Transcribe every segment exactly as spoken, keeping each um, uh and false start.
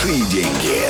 Большие деньги.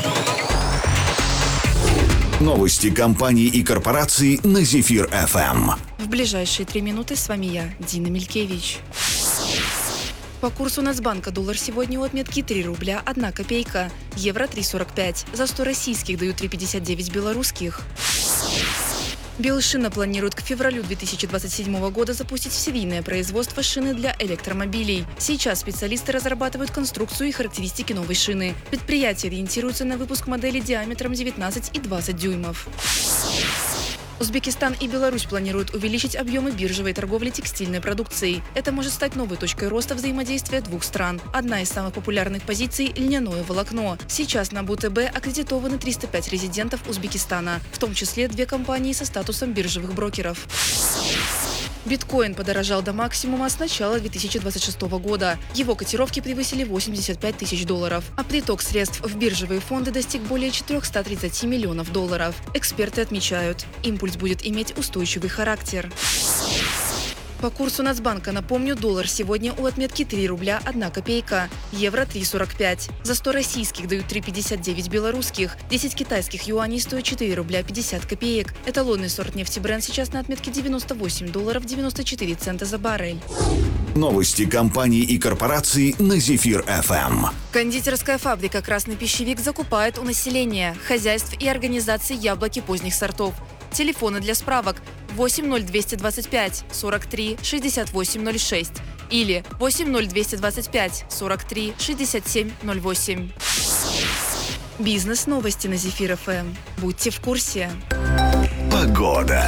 Новости компаний и корпораций на Зефир эф эм. В ближайшие три минуты с вами я, Дина Милькевич. По курсу Нацбанка доллар сегодня у отметки три рубля одна копейка, евро три сорок пять, за сто российских дают три пятьдесят девять белорусских. Белшина планирует к февралю две тысячи двадцать седьмого года запустить в серийное производство шины для электромобилей. Сейчас специалисты разрабатывают конструкцию и характеристики новой шины. Предприятие ориентируется на выпуск модели диаметром девятнадцать и двадцать дюймов. Узбекистан и Беларусь планируют увеличить объемы биржевой торговли текстильной продукцией. Это может стать новой точкой роста взаимодействия двух стран. Одна из самых популярных позиций – льняное волокно. Сейчас на БУТБ аккредитованы триста пять резидентов Узбекистана, в том числе две компании со статусом биржевых брокеров. Биткоин подорожал до максимума с начала две тысячи двадцать шестого года. Его котировки превысили восемьдесят пять тысяч долларов, а приток средств в биржевые фонды достиг более четырехсот тридцати миллионов долларов. Эксперты отмечают, импульс будет иметь устойчивый характер. По курсу Нацбанка, напомню, доллар сегодня у отметки три рубля одна копейка, евро три сорок пять. За сто российских дают три пятьдесят девять белорусских, десять китайских юаней стоят четыре рубля пятьдесят копеек. Эталонный сорт нефти Brent сейчас на отметке девяносто восемь долларов девяносто четыре цента за баррель. Новости компаний и корпораций на Зефир эф эм. Кондитерская фабрика «Красный пищевик» закупает у населения, хозяйств и организаций яблоки поздних сортов. Телефоны для справок восемь ноль двести двадцать пять сорок три шестьдесят восемь ноль шесть или восемь ноль двести двадцать пять сорок три шестьдесят семь ноль восемь. Бизнес-новости на Зефир эф эм. Будьте в курсе. Погода.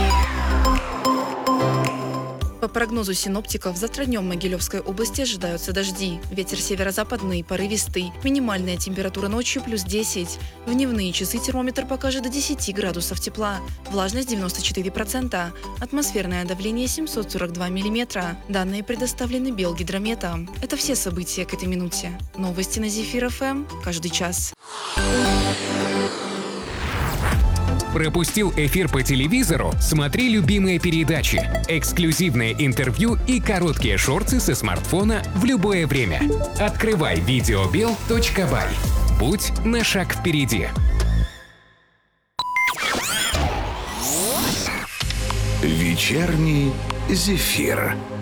По прогнозу синоптиков, завтра днем в Могилевской области ожидаются дожди. Ветер северо-западный, порывистый. Минимальная температура ночью плюс десять. В дневные часы термометр покажет до десяти градусов тепла. Влажность девяносто четыре процента. Атмосферное давление семьсот сорок два миллиметра. Данные предоставлены Белгидрометом. Это все события к этой минуте. Новости на Зефир эф эм каждый час. Пропустил эфир по телевизору? Смотри любимые передачи, эксклюзивное интервью и короткие шорты со смартфона в любое время. Открывай видеобел точка бай. Будь на шаг впереди. Вечерний Зефир.